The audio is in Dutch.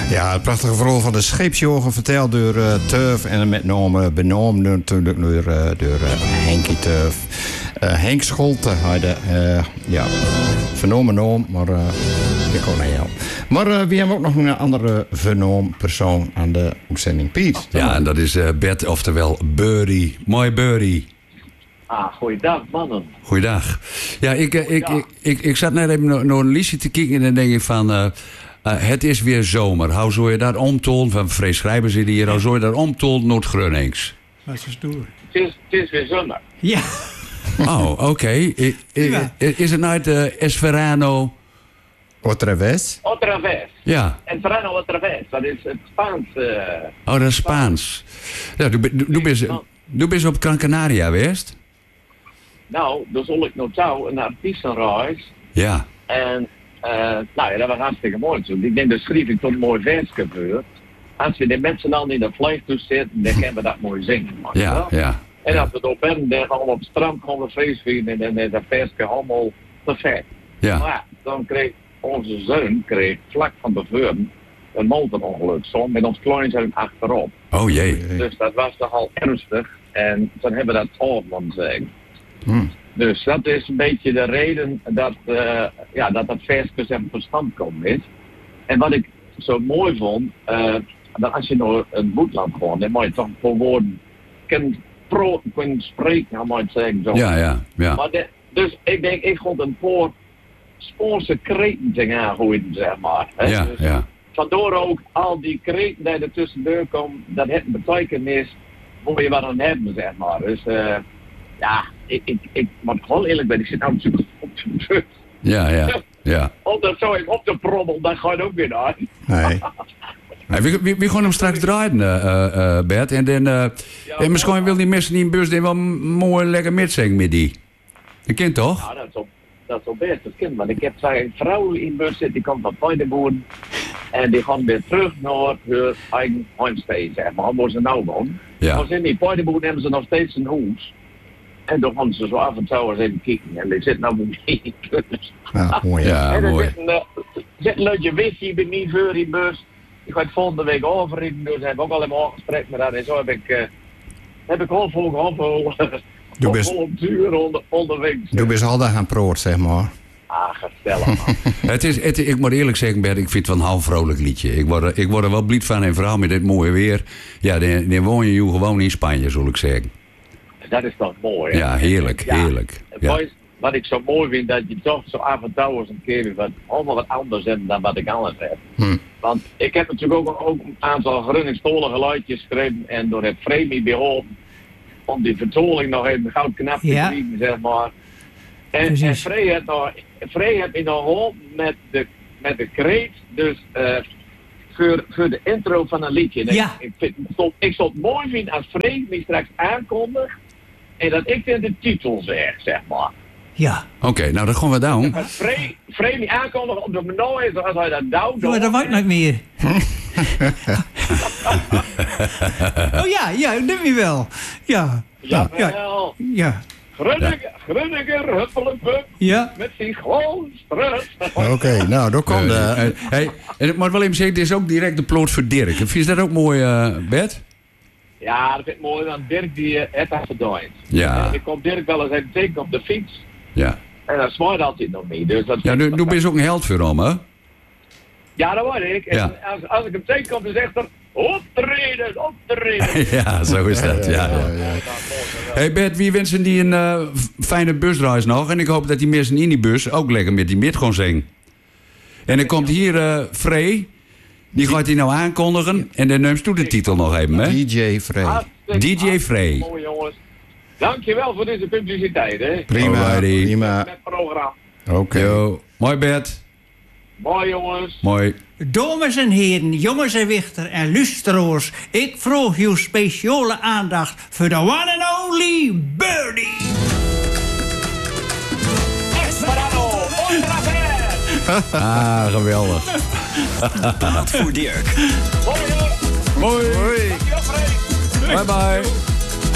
Ja, het prachtige verhaal van de scheepsjongen verteld door Turf en met name benoemd natuurlijk door Henkie Turf. Henk Scholte had ja, vernomen naam, maar ik kon niet helpen. Maar we hebben ook nog een andere vernomen persoon aan de uitzending, Piet. Ja, en dat is Bert, oftewel Birdie. Mooi Birdie. Goeiedag, mannen. Goeiedag. Ja, ik zat net even naar een liedje te kijken en dan denk ik van... het is weer zomer. Hoe zou je dat omtolen? Van Vrees Schrijver zit hier. Hoe zou je dat omtolen Noord-Grunnings? Dat is stoer. Het is weer zomer. Ja. Oh, oké. Is het nou het Esperano? Otra vez? Otra vez. Ja. Esperano otra vez. Dat is het Spaans. Oh, dat is Spaans. Ja, du bent op Gran Canaria geweest? Nou, dan zal ik nog touw een artiestenreis. Ja. En nou ja, dat was hartstikke mooi. Zo. Ik denk, dat schreef ik tot een mooi vers gebeurd. Als we de mensen dan in de vliegtuig zitten, dan kunnen we dat mooi zingen. Ja, ja. En als we het op bent, dan allemaal op het strand gewoon feest vieren en dan is dat versje allemaal perfect. Ja. Maar dan kreeg onze zoon vlak van de vuren een motorongeluk. Zo met ons kleinzoon achterop. Oh jee. Dus dat was toch al ernstig. En toen hebben we dat allemaal zeggen. Dus dat is een beetje de reden dat dat versje van stand komt is. En wat ik zo mooi vond, dat als je naar een boetland gaat, dan moet je toch voor woorden kunnen spreken, dan moet je zeggen. Zo. Ja. Maar dus ik denk, ik ga een paar Spoorse kreten tegen aangooien, zeg maar. Hè? Ja, dus ja. vandoor ook al die kreten die er tussendoor komen, dat het een betekenis waar je wat aan hebben, zeg maar. Dus ja, ik moet gewoon eerlijk ben, ik zit nou op de bus. Ja. Of dat zo even op de prommel, dan ga je ook weer naar. Nee. We gaan hem straks draaien, Bert. En dan, en misschien wil die mensen die in bus wel mooi lekker mitzingen met die. Dat kent toch? Ja, dat is wel best, dat kind. Want ik heb een vrouw in de bus zitten, die komt van Pijdenboeren. En die gaan weer terug naar hun eigen heimstee, zeg maar. Waar ze nou wonen. Ja. Maar in die Pijdenboeren hebben ze nog steeds een huis. En dan gaan ze zo af en toe eens even kijken. En die zitten nou bij mij in de bus. Ja, mooi. Ja, en er mooi. zit een leutje wifi bij mij voor in de bus. Ik ga het volgende week overrijden, dus heb ik ook al in mijn gesprek met haar. En zo heb ik al vol Doe best. op duur onderweg. Doe best al daar gaan proort, zeg maar. Gezellig, man. Ik moet eerlijk zeggen, Bert, ik vind het wel een half vrolijk liedje. Ik word er wel blij van en vooral met dit mooie weer. Ja, dan woon je gewoon in Spanje, zal ik zeggen. Dat is toch mooi, hè? Ja, heerlijk. Ja. Wat ik zo mooi vind, dat je toch zo af en toe eens een keer allemaal wat anders hebt dan wat ik anders heb. Want ik heb natuurlijk ook een aantal Grunningstolige luidjes geschreven en door het Fremi beholpen om die vertoning nog even goud knap te krijgen, zeg maar. En Frey heeft me nog geholpen met de kreet, dus voor de intro van een liedje. Ja. Ik zou het mooi vinden als Frey me straks aankondigt en dat ik dan de titel zeg maar. Ja. Oké, nou dat gaan we doen. Als Frey me aankondigt op de menu is als hij dat doet. Maar dat weet nooit meer. Oh ja, dat doe je wel. Ja. Ja. Grunniger, huppelepup, met zijn goonstrut. Oké, nou, daar komt de... Hey, en ik moet wel even zeggen, dit is ook direct de ploot voor Dirk. Vind je dat ook mooi, Bert? Ja, dat vind ik mooi, want Dirk die heeft dat gedaan. Ja. En ik kom Dirk wel eens even tegen op de fiets. Ja. En dat smaakt altijd nog mee. Dus dat Nu ben je ook een held voor hem, hè? Ja, dat weet ik. En als ik hem tegenkom, dan zegt er... Optreden! Ja, zo is dat. Ja. Hey Bert, wie wensen die een fijne busreis nog? En ik hoop dat die mensen in die bus ook lekker met die mid gaan zingen. En dan komt hier Frey. Die gaat hij nou aankondigen. En dan neemt u de titel nog even, hè? DJ Frey. DJ Frey. Mooi jongens. Dankjewel voor deze publiciteit, hè. Prima. Met programma. Oké. Mooi Bert. Mooi jongens. Mooi. Dames en heren, jongens en wichter en luisteraars, ik vroeg uw speciale aandacht voor de one and only Birdie. Esperano, otra vez. Geweldig. Paard voor Dirk. Mooi hoor. Mooi. Dankjewel, Freek. Bye bye.